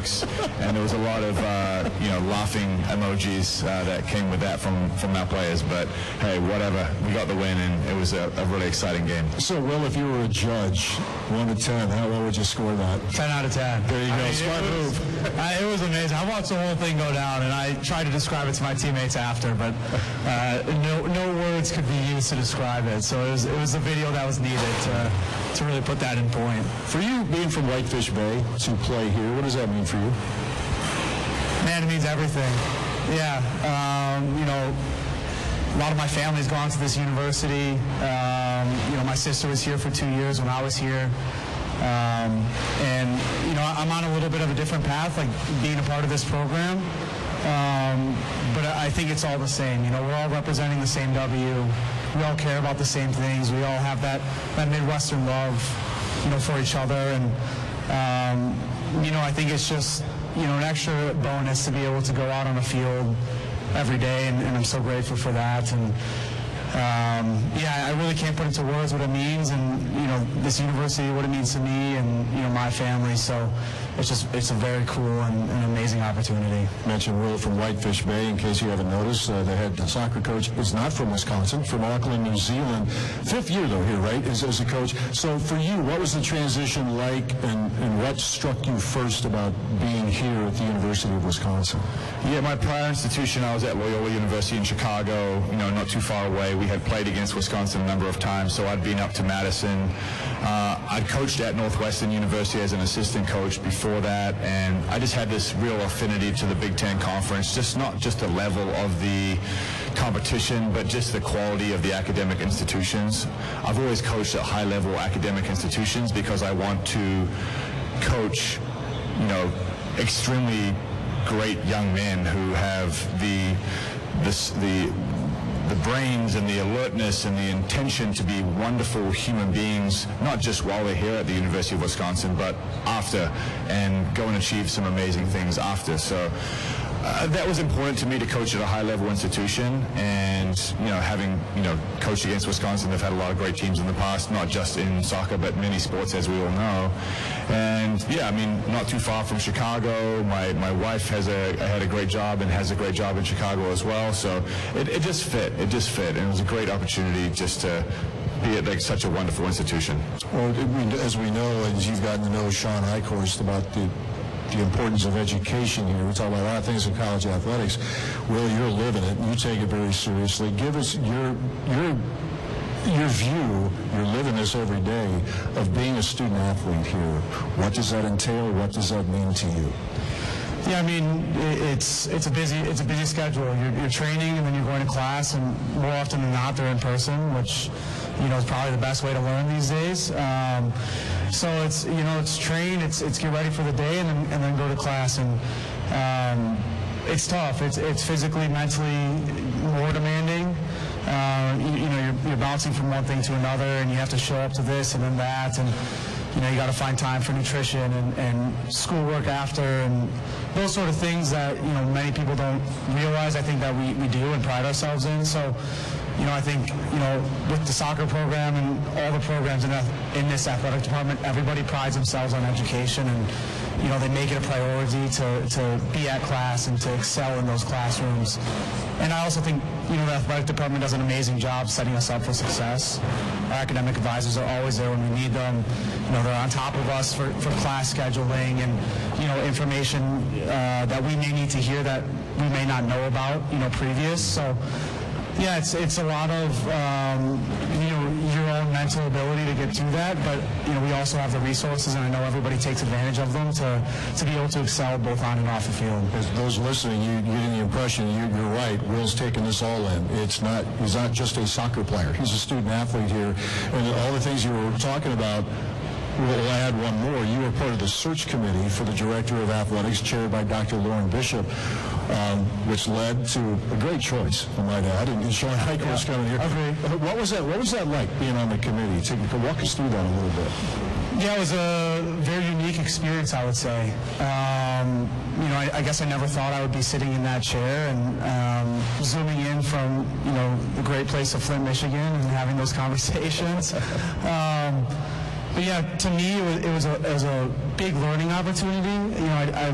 jokes, and there was a lot of laughing emojis that came with that from our players. But hey, whatever, we got the win, and it was a really exciting game. So, Will, if you were a judge, 1 to 10, how well would you score that? 10 out of 10. There you go. Smart move. It was amazing. I watched the whole thing go down, and I tried to describe it to my teammates after, but no words could be used to describe it. So it was a video that was needed to really put that in point. For you, being from Whitefish Bay to play here, what does that mean for you? Man, it means everything. Yeah, a lot of my family's gone to this university. My sister was here for 2 years when I was here. I'm on a little bit of a different path, like being a part of this program. But I think it's all the same. We're all representing the same W. We all care about the same things. We all have that Midwestern love, for each other. And, I think it's just, an extra bonus to be able to go out on the field every day, and I'm so grateful for that. And I really can't put into words what it means, and this university, what it means to me, and my family. So it's a very cool and amazing opportunity. Mentioned Will from Whitefish Bay. In case you haven't noticed, the head soccer coach is not from Wisconsin, from Auckland, New Zealand. 5th year though here, right, as a coach. So for you, what was the transition like, and what struck you first about being here at the University of Wisconsin? Yeah, my prior institution, I was at Loyola University in Chicago, not too far away. We had played against Wisconsin a number of times, so I'd been up to Madison. I'd coached at Northwestern University as an assistant coach before that, and I just had this real affinity to the Big Ten Conference, not just the level of the competition, but just the quality of the academic institutions. I've always coached at high-level academic institutions because I want to coach, extremely great young men who have the brains and the alertness and the intention to be wonderful human beings, not just while they're here at the University of Wisconsin, but after, and go and achieve some amazing things after. So that was important to me, to coach at a high-level institution. And having coached against Wisconsin, they've had a lot of great teams in the past, not just in soccer but many sports, as we all know. And not too far from Chicago. My wife had a great job and has a great job in Chicago as well. So it just fit. It just fit, and it was a great opportunity just to be at such a wonderful institution. Well, as we know, as you've gotten to know Sean Eichhorst about the importance of education here. We talk about a lot of things in college athletics. Will, you're living it. You take it very seriously. Give us your view. You're living this every day of being a student athlete here. What does that entail? What does that mean to you? Yeah, it's a busy schedule. You're training, and then you're going to class, and more often than not, they're in person, which is probably the best way to learn these days. So it's train, it's get ready for the day, and then go to class, and it's tough. It's physically, mentally more demanding. You're bouncing from one thing to another, and you have to show up to this and then that, and you got to find time for nutrition and schoolwork after, and those sort of things that many people don't realize. I think that we do and pride ourselves in. So I think with the soccer program and all the programs in this athletic department, everybody prides themselves on education, and they make it a priority to be at class and to excel in those classrooms. And I also think the athletic department does an amazing job setting us up for success. Our academic advisors are always there when we need them. They're on top of us for class scheduling and information that we may need to hear that we may not know about previous. So yeah, it's a lot of your own mental ability to get through that, but we also have the resources, and I know everybody takes advantage of them to be able to excel both on and off the field. As those listening, you getting the impression you're right. Will's taking this all in. He's not just a soccer player. He's a student athlete here, and all the things you were talking about. We'll add one more. You were part of the search committee for the director of athletics, chaired by Dr. Lauren Bishop, which led to a great choice, I might add. And Sean Eichhorst coming here. What was that like, being on the committee? Walk us through that a little bit. Yeah, it was a very unique experience, I would say. I guess I never thought I would be sitting in that chair and zooming in from the great place of Flint, Michigan, and having those conversations. But yeah, to me, it was a big learning opportunity. I